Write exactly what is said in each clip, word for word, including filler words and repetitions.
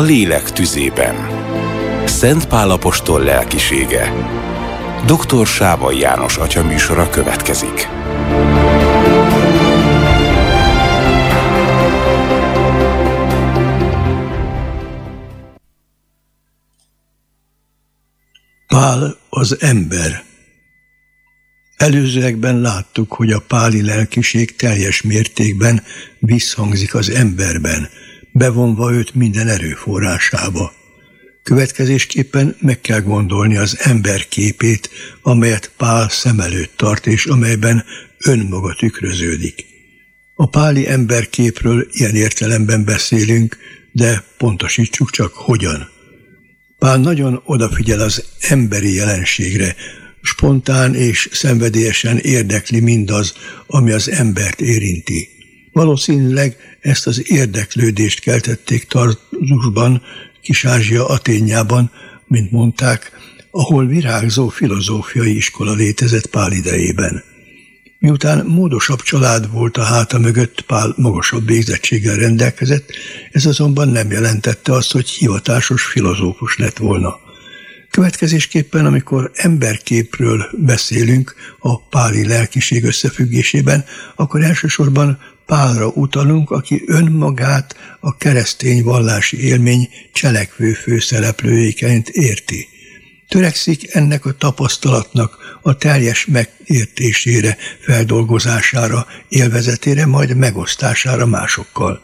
lélek tüzében. Szent Pál apostol lelkisége. doktor Sávai János atya műsora következik. Pál az ember. Előzőekben láttuk, hogy a páli lelkiség teljes mértékben visszhangzik az emberben, bevonva őt minden erőforrásába. Következésképpen meg kell gondolni az ember képét, amelyet Pál szem előtt tart, és amelyben önmaga tükröződik. A páli emberképről ilyen értelemben beszélünk, de pontosítsuk csak hogyan. Pál nagyon odafigyel az emberi jelenségre, spontán és szenvedélyesen érdekli mindaz, ami az embert érinti. Valószínűleg ezt az érdeklődést keltették Tartusban, Kis-Ázsia Athénjában, mint mondták, ahol virágzó filozófiai iskola létezett Pál idejében. Miután módosabb család volt a háta mögött, Pál magasabb végzettséggel rendelkezett, ez azonban nem jelentette azt, hogy hivatásos filozófus lett volna. Következésképpen, amikor emberképről beszélünk a páli lelkiség összefüggésében, akkor elsősorban Pálra utalunk, aki önmagát a keresztény vallási élmény cselekvő főszereplőjeként érti. Törekszik ennek a tapasztalatnak a teljes megértésére, feldolgozására, élvezetére, majd megosztására másokkal.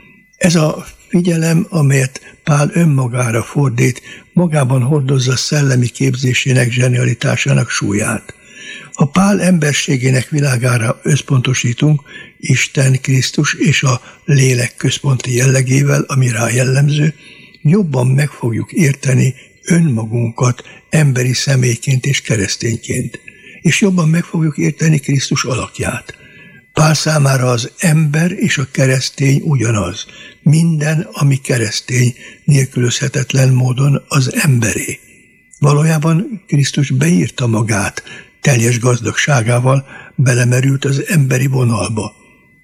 Ez a figyelem, amelyet Pál önmagára fordít, magában hordozza szellemi képzésének zsenialitásának súlyát. Ha Pál emberségének világára összpontosítunk, Isten, Krisztus és a lélek központi jellegével, ami rá jellemző, jobban meg fogjuk érteni önmagunkat emberi személyként és keresztényként, és jobban meg fogjuk érteni Krisztus alakját. Pál számára az ember és a keresztény ugyanaz. Minden, ami keresztény, nélkülözhetetlen módon az emberé. Valójában Krisztus beírta magát, teljes gazdagságával belemerült az emberi vonalba.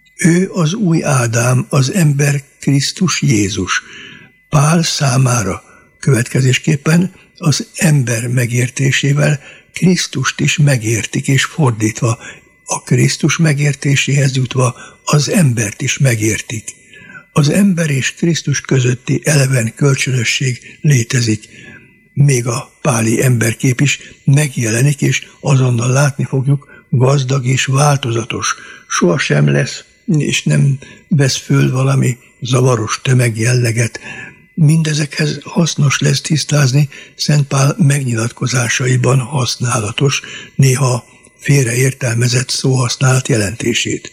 Ő az új Ádám, az ember Krisztus Jézus. Pál számára következésképpen az ember megértésével Krisztust is megértik, és fordítva, a Krisztus megértéséhez jutva az embert is megértik. Az ember és Krisztus közötti eleven kölcsönösség létezik. Még a páli emberkép is megjelenik, és azonnal látni fogjuk, gazdag és változatos. Sohasem lesz, és nem vesz föl valami zavaros tömegjelleget. Mindezekhez hasznos lesz tisztázni Szent Pál megnyilatkozásaiban használatos, néha félreértelmezett szóhasználat jelentését.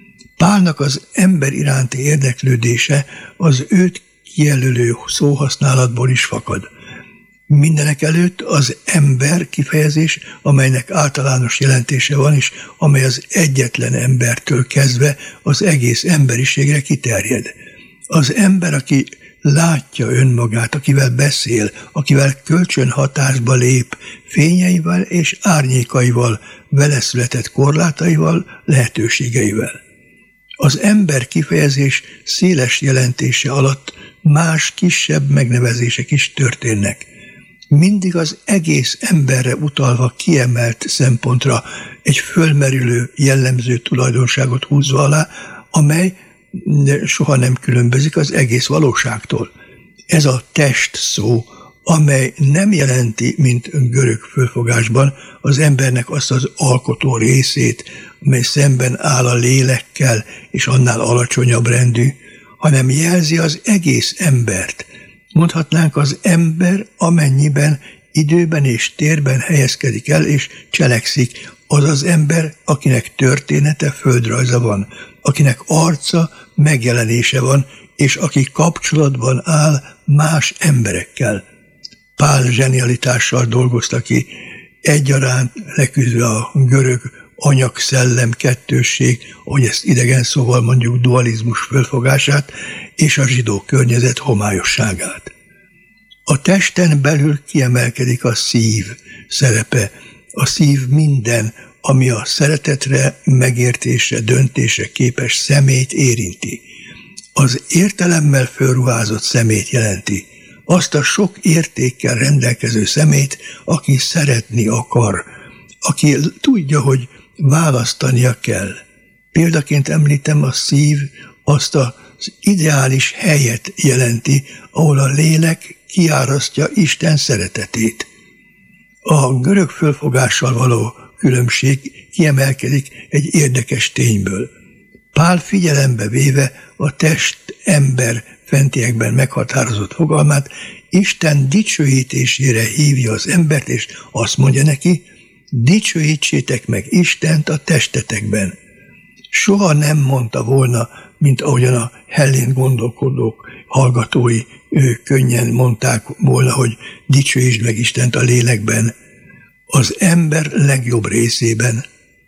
Pálnak az ember iránti érdeklődése az őt kijelölő szóhasználatból is fakad. Mindenek előtt az ember kifejezés, amelynek általános jelentése van, és amely az egyetlen embertől kezdve az egész emberiségre kiterjed. Az ember, aki látja önmagát, akivel beszél, akivel kölcsönhatásba lép, fényeivel és árnyékaival, vele született korlátaival, lehetőségeivel. Az ember kifejezés széles jelentése alatt más kisebb megnevezések is történnek. Mindig az egész emberre utalva kiemelt szempontra, egy fölmerülő jellemző tulajdonságot húzva alá, amely soha nem különbözik az egész valóságtól. Ez a test szó, amely nem jelenti, mint görög fölfogásban, az embernek azt az alkotó részét, amely szemben áll a lélekkel és annál alacsonyabb rendű, hanem jelzi az egész embert. Mondhatnánk az ember, amennyiben időben és térben helyezkedik el és cselekszik, az az ember, akinek története, földrajza van, akinek arca, megjelenése van, és aki kapcsolatban áll más emberekkel. Pál zsenialitással dolgozta ki, egyaránt leküzdve a görög anyag-szellem kettősség, ahogy ezt idegen szóval mondjuk dualizmus fölfogását, és a zsidó környezet homályosságát. A testen belül kiemelkedik a szív szerepe. A szív minden, ami a szeretetre, megértésre, döntésre képes személyt érinti. Az értelemmel fölruházott szemét jelenti. Azt a sok értékkel rendelkező szemét, aki szeretni akar, aki tudja, hogy választania kell. Példaként említem, a szív azt az ideális helyet jelenti, ahol a lélek kiárasztja Isten szeretetét. A görög fölfogással való különbség kiemelkedik egy érdekes tényből. Pál figyelembe véve a test-ember fentiekben meghatározott fogalmát, Isten dicsőítésére hívja az embert, és azt mondja neki, dicsőítsétek meg Istent a testetekben. Soha nem mondta volna, mint ahogyan a hellén gondolkodók, hallgatói ők könnyen mondták volna, hogy dicsőítsd meg Istent a lélekben, az ember legjobb részében.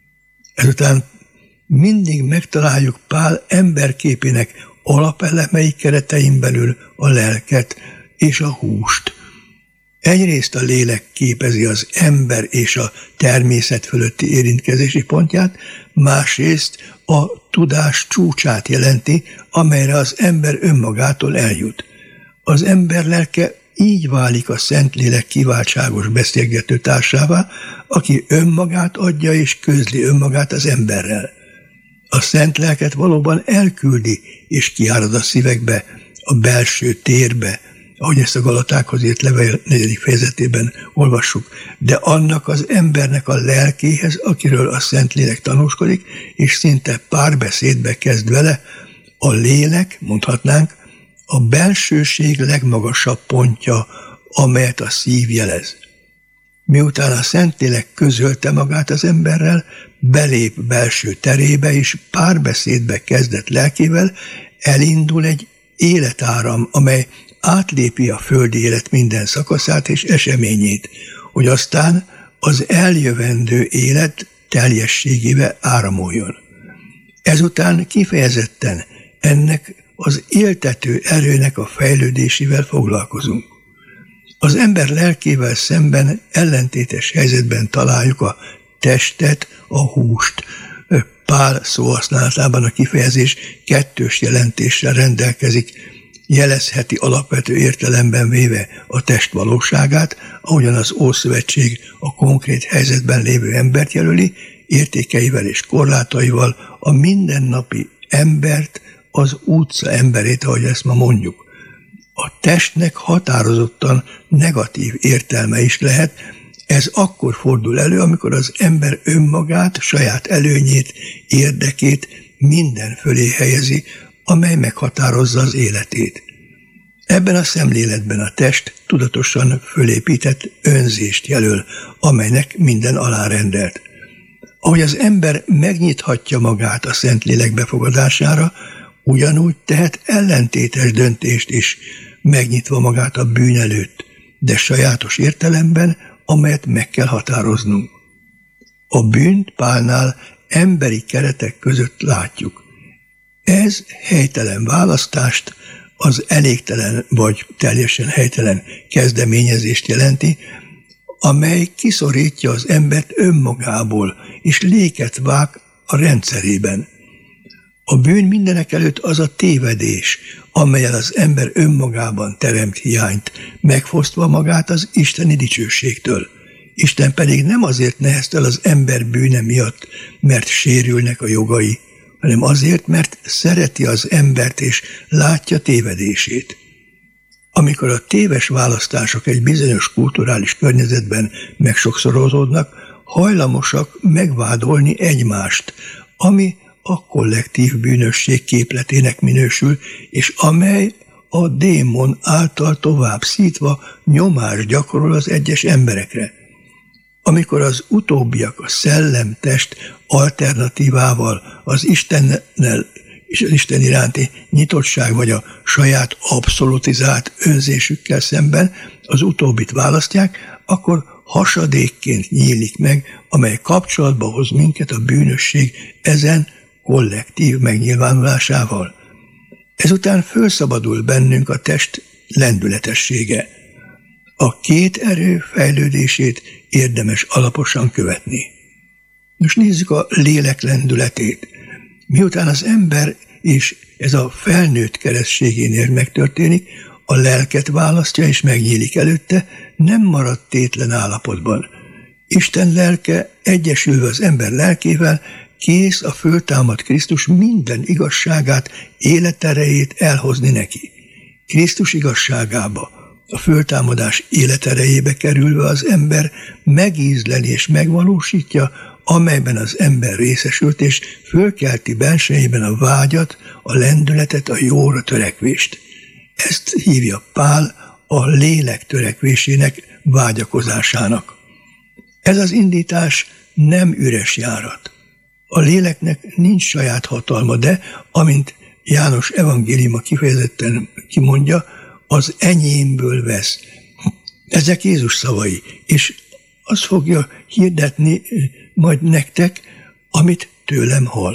Ezután mindig megtaláljuk Pál emberképének alapelemei keretein belül a lelket és a húst. Egyrészt a lélek képezi az ember és a természet fölötti érintkezési pontját, másrészt a tudás csúcsát jelenti, amelyre az ember önmagától eljut. Az ember lelke így válik a Szentlélek kiváltságos beszélgető társává, aki önmagát adja és közli önmagát az emberrel. A szent lelket valóban elküldi és kiárad a szívekbe, a belső térbe, ahogy ezt a Galatákhoz írt levél negyedik fejezetében olvassuk, de annak az embernek a lelkéhez, akiről a Szentlélek tanúskodik, és szinte párbeszédbe kezd vele, a lélek, mondhatnánk, a belsőség legmagasabb pontja, amelyet a szív jelez. Miután a Szentlélek közölte magát az emberrel, belép belső terébe, és párbeszédbe kezdett lelkével, elindul egy életáram, amely átlépi a földi élet minden szakaszát és eseményét, hogy aztán az eljövendő élet teljességébe áramoljon. Ezután kifejezetten ennek az éltető erőnek a fejlődésével foglalkozunk. Az ember lelkével szemben ellentétes helyzetben találjuk a testet, a húst. Pál szóhasználatában a kifejezés kettős jelentéssel rendelkezik, jelezheti alapvető értelemben véve a test valóságát, ahogyan az Ószövetség a konkrét helyzetben lévő embert jelöli, értékeivel és korlátaival a mindennapi embert, az utca emberét, ahogy ezt ma mondjuk. A testnek határozottan negatív értelme is lehet, ez akkor fordul elő, amikor az ember önmagát, saját előnyét, érdekét minden fölé helyezi, amely meghatározza az életét. Ebben a szemléletben a test tudatosan fölépített önzést jelöl, amelynek minden alárendelt. Ahogy az ember megnyithatja magát a Szentlélek befogadására, ugyanúgy tehet ellentétes döntést is, megnyitva magát a bűn előtt, de sajátos értelemben, amelyet meg kell határoznunk. A bűnt Pálnál emberi keretek között látjuk. Ez helytelen választást, az elégtelen vagy teljesen helytelen kezdeményezést jelenti, amely kiszorítja az embert önmagából, és léket vág a rendszerében. A bűn mindenek előtt az a tévedés, amellyel az ember önmagában teremt hiányt, megfosztva magát az isteni dicsőségtől. Isten pedig nem azért neheztel az ember bűne miatt, mert sérülnek a jogai, hanem azért, mert szereti az embert és látja tévedését. Amikor a téves választások egy bizonyos kulturális környezetben megsokszorozódnak, hajlamosak megvádolni egymást, ami a kollektív bűnösség képletének minősül, és amely a démon által tovább szítva nyomást gyakorol az egyes emberekre. Amikor az utóbbiak a szellem-test alternatívával, az Istennel és az Isten iránti nyitottság vagy a saját abszolutizált önzésükkel szemben az utóbbit választják, akkor hasadékként nyílik meg, amely kapcsolatba hoz minket a bűnösség ezen kollektív megnyilvánulásával. Ezután felszabadul bennünk a test lendületessége. A két erő fejlődését érdemes alaposan követni. Most nézzük a lélek lendületét. Miután az ember és ez a felnőtt keresztségénél megtörténik, a lelket választja és megnyílik előtte, nem marad tétlen állapotban. Isten lelke egyesülve az ember lelkével kész a föltámadt Krisztus minden igazságát, életerejét elhozni neki. Krisztus igazságába, a föltámadás életerejébe kerülve az ember megízleli és megvalósítja, amelyben az ember részesült, és fölkelti bensejében a vágyat, a lendületet, a jóra törekvést. Ezt hívja Pál a lélek törekvésének, vágyakozásának. Ez az indítás nem üres járat. A léleknek nincs saját hatalma, de, amint János evangéliuma kifejezetten kimondja, az enyémből vesz. Ezek Jézus szavai, és azt fogja hirdetni majd nektek, amit tőlem hall.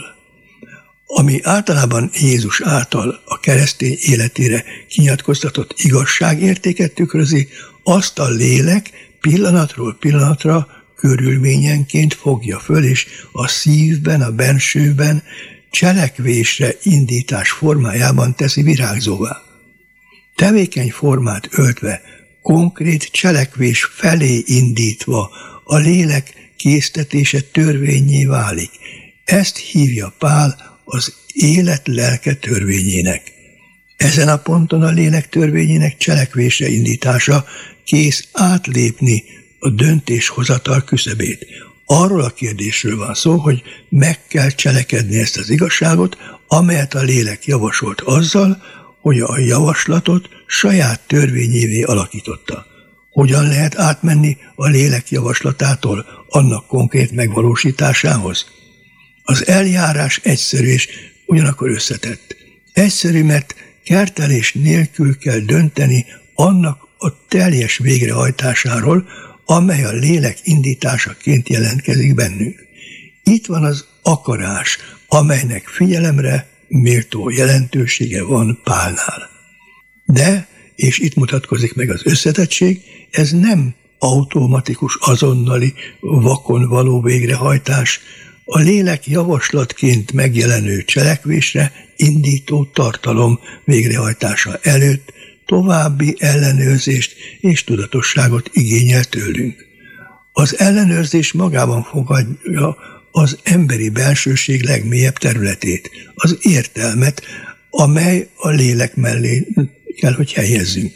Ami általában Jézus által a keresztény életére kinyilatkoztatott igazságértéket tükrözi, azt a lélek pillanatról pillanatra körülményenként fogja föl, és a szívben, a bensőben cselekvésre indítás formájában teszi virágzóvá. Tevékeny formát öltve, konkrét cselekvés felé indítva a lélek késztetése törvénnyé válik. Ezt hívja Pál az élet lelke törvényének. Ezen a ponton a lélek törvényének cselekvésre indítása kész átlépni a döntéshozatal küszöbét. Arról a kérdésről van szó, hogy meg kell cselekedni ezt az igazságot, amelyet a lélek javasolt azzal, hogy a javaslatot saját törvényévé alakította. Hogyan lehet átmenni a lélek javaslatától annak konkrét megvalósításához? Az eljárás egyszerű és ugyanakkor összetett. Egyszerű, mert kertelés nélkül kell dönteni annak a teljes végrehajtásáról, amely a lélek indításaként jelentkezik bennünk. Itt van az akarás, amelynek figyelemre méltó jelentősége van Pálnál. De, és itt mutatkozik meg az összetettség, ez nem automatikus, azonnali, vakon való végrehajtás, a lélek javaslatként megjelenő cselekvésre indító tartalom végrehajtása előtt további ellenőrzést és tudatosságot igényel tőlünk. Az ellenőrzés magában fogadja az emberi belsőség legmélyebb területét, az értelmet, amely a lélek mellé kell, hogy helyezzünk.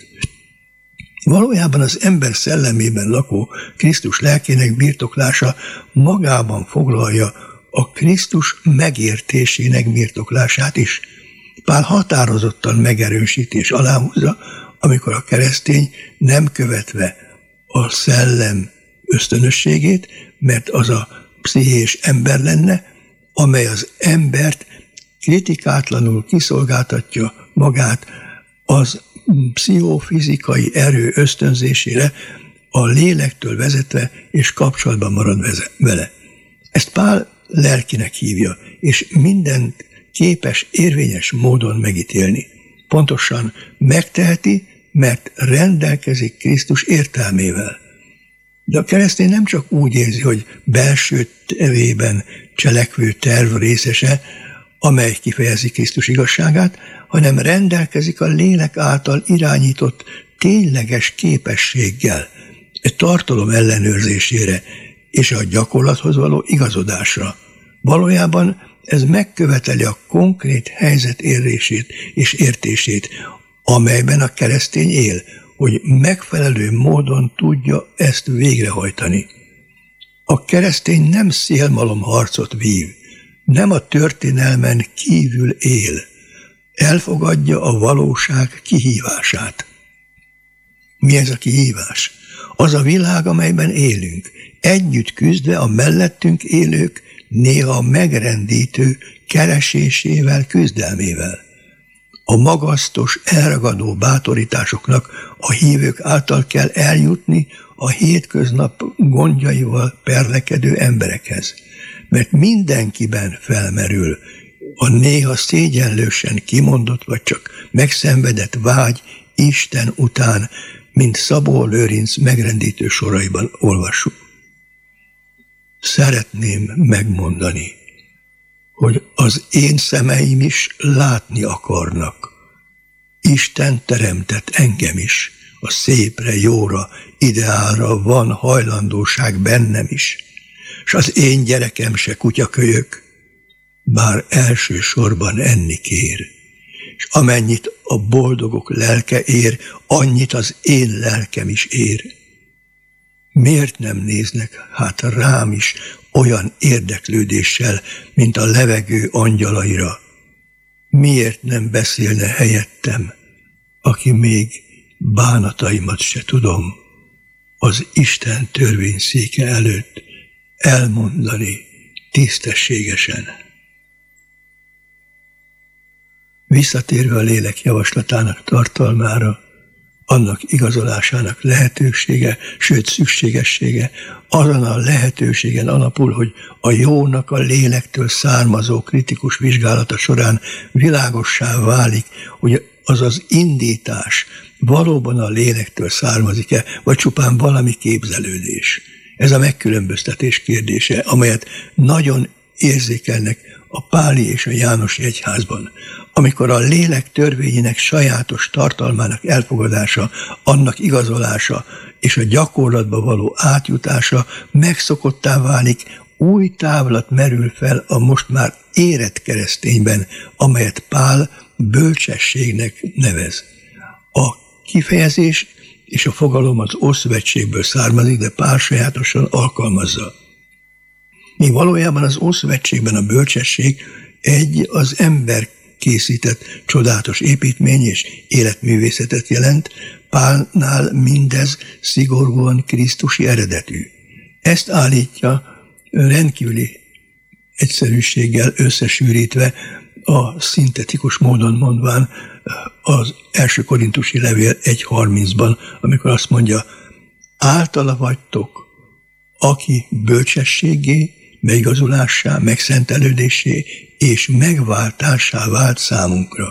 Valójában az ember szellemében lakó Krisztus lelkének birtoklása magában foglalja a Krisztus megértésének birtoklását is. Pál határozottan megerősít és aláhúzza, amikor a keresztény nem követve a szellem ösztönösségét, mert az a pszichés ember lenne, amely az embert kritikátlanul kiszolgáltatja magát az pszichofizikai erő ösztönzésére, a lélektől vezetve és kapcsolatban marad vele. Ezt Pál lelkinek hívja, és mindent képes érvényes módon megítélni. Pontosan megteheti, mert rendelkezik Krisztus értelmével. De a keresztény nem csak úgy érzi, hogy belső tevében cselekvő terv részese, amely kifejezi Krisztus igazságát, hanem rendelkezik a lélek által irányított tényleges képességgel, egy tartalom ellenőrzésére és a gyakorlathoz való igazodásra. Valójában ez megköveteli a konkrét helyzet érését és értését, amelyben a keresztény él, hogy megfelelő módon tudja ezt végrehajtani. A keresztény nem szélmalomharcot vív, nem a történelmen kívül él, elfogadja a valóság kihívását. Mi ez a kihívás? Az a világ, amelyben élünk, együtt küzdve a mellettünk élők néha megrendítő keresésével, küzdelmével. A magasztos, elragadó bátorításoknak a hívők által kell eljutni a hétköznap gondjaival perlekedő emberekhez, mert mindenkiben felmerül a néha szégyenlősen kimondott vagy csak megszenvedett vágy Isten után, mint Szabó Lőrinc megrendítő soraiban olvassuk. Szeretném megmondani, hogy az én szemeim is látni akarnak. Isten teremtett engem is, a szépre, jóra, ideálra van hajlandóság bennem is, s az én gyerekem se kutyakölyök, bár elsősorban enni kér, s amennyit a boldogok lelke ér, annyit az én lelkem is ér. Miért nem néznek hát rám is olyan érdeklődéssel, mint a levegő angyalaira? Miért nem beszélne helyettem, aki még bánataimat se tudom, az Isten törvényszéke előtt elmondani tisztességesen? Visszatérve a lélek javaslatának tartalmára, annak igazolásának lehetősége, sőt szükségessége azon a lehetőségen alapul, hogy a jónak a lélektől származó kritikus vizsgálata során világossá válik, hogy az az indítás valóban a lélektől származik-e, vagy csupán valami képzelődés. Ez a megkülönböztetés kérdése, amelyet nagyon érzékelnek a páli és a jánosi egyházban, amikor a lélek törvényének sajátos tartalmának elfogadása, annak igazolása és a gyakorlatba való átjutása megszokottá válik, új távlat merül fel a most már érett keresztényben, amelyet Pál bölcsességnek nevez. A kifejezés és a fogalom az Ószövetségből származik, de Pál sajátosan alkalmazza. Míg valójában az Ószövetségben a bölcsesség egy az ember készített csodálatos építmény és életművészetet jelent, Pálnál mindez szigorúan krisztusi eredetű. Ezt állítja rendkívüli egyszerűséggel összesűrítve, a szintetikus módon mondván az első korintusi levél egy harmincban, amikor azt mondja, általa vagytok, aki bölcsességé, megigazulássá, megszentelődésé és megváltássá vált számunkra.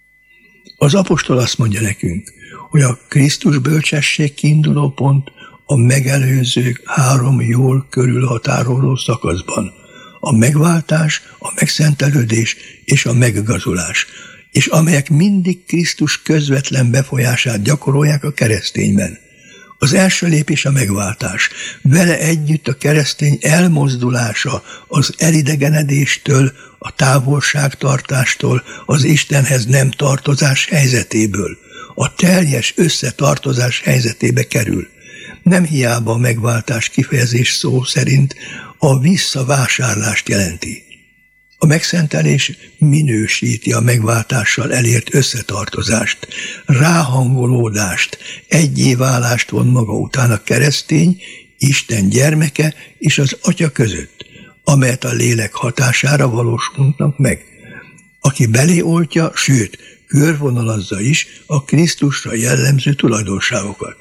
Az apostol azt mondja nekünk, hogy a Krisztus bölcsesség kiinduló pont a megelőző három jól körülhatároló szakaszban. A megváltás, a megszentelődés és a megigazulás, és amelyek mindig Krisztus közvetlen befolyását gyakorolják a keresztényben. Az első lépés a megváltás. Vele együtt a keresztény elmozdulása az elidegenedéstől, a távolságtartástól, az Istenhez nem tartozás helyzetéből, a teljes összetartozás helyzetébe kerül. Nem hiába a megváltás kifejezés szó szerint a visszavásárlást jelenti. A megszentelés minősíti a megváltással elért összetartozást, ráhangolódást, egyé válást von maga után a keresztény, Isten gyermeke és az Atya között, amelyet a lélek hatására valósulnak meg. Aki belé oltja, sőt, körvonalazza is a Krisztusra jellemző tulajdonságokat.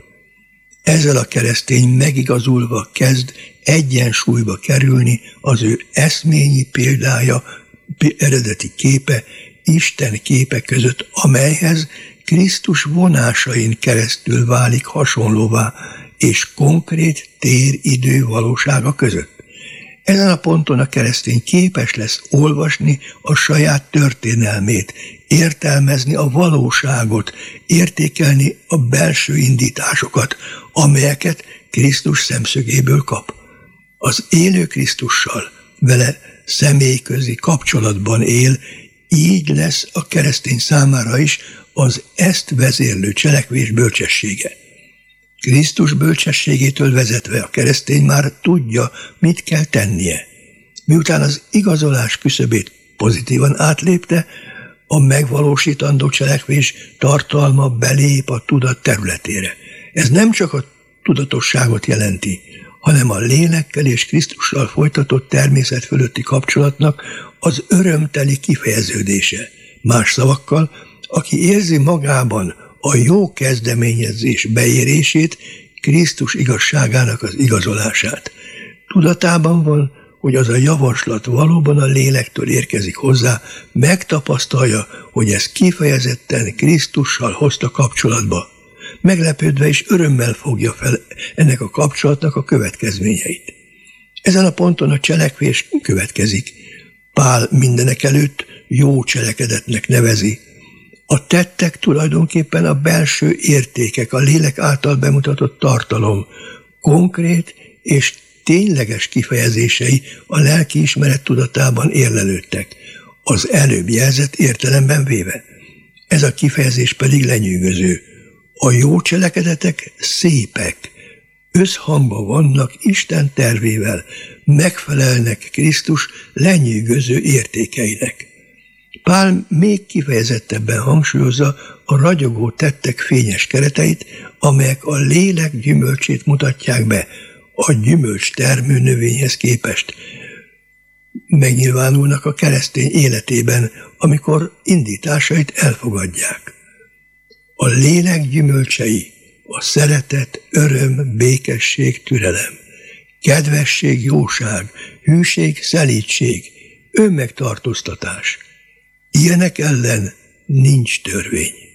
Ezzel a keresztény megigazulva kezd egyensúlyba kerülni az ő eszményi példája, eredeti képe, Isten képe között, amelyhez Krisztus vonásain keresztül válik hasonlóvá, és konkrét tér-idő valósága között. Ezen a ponton a keresztény képes lesz olvasni a saját történelmét, értelmezni a valóságot, értékelni a belső indításokat, amelyeket Krisztus szemszögéből kap. Az élő Krisztussal vele személyközi kapcsolatban él, így lesz a keresztény számára is az ezt vezérlő cselekvés bölcsessége. Krisztus bölcsességétől vezetve a keresztény már tudja, mit kell tennie. Miután az igazolás küszöbét pozitívan átlépte, a megvalósítandó cselekvés tartalma belép a tudat területére. Ez nem csak a tudatosságot jelenti, hanem a lélekkel és Krisztussal folytatott természet fölötti kapcsolatnak az örömteli kifejeződése. Más szavakkal, aki érzi magában a jó kezdeményezés beérését, Krisztus igazságának az igazolását. Tudatában van, hogy az a javaslat valóban a lélektől érkezik hozzá, megtapasztalja, hogy ez kifejezetten Krisztussal hozta kapcsolatba. Meglepődve és örömmel fogja fel ennek a kapcsolatnak a következményeit. Ezen a ponton a cselekvés következik. Pál mindenek előtt jó cselekedetnek nevezi. A tettek tulajdonképpen a belső értékek, a lélek által bemutatott tartalom, konkrét és tényleges kifejezései a lelkiismeret tudatában érlelődtek, az előbb jelzett értelemben véve. Ez a kifejezés pedig lenyűgöző. A jó cselekedetek szépek, összhangban vannak Isten tervével, megfelelnek Krisztus lenyűgöző értékeinek. Pál még kifejezettebben hangsúlyozza a ragyogó tettek fényes kereteit, amelyek a lélek gyümölcsét mutatják be, a gyümölcs termő növényhez képest megnyilvánulnak a keresztény életében, amikor indításait elfogadják. A lélek gyümölcsei a szeretet, öröm, békesség, türelem, kedvesség, jóság, hűség, szelídség, önmegtartóztatás. Ilyenek ellen nincs törvény.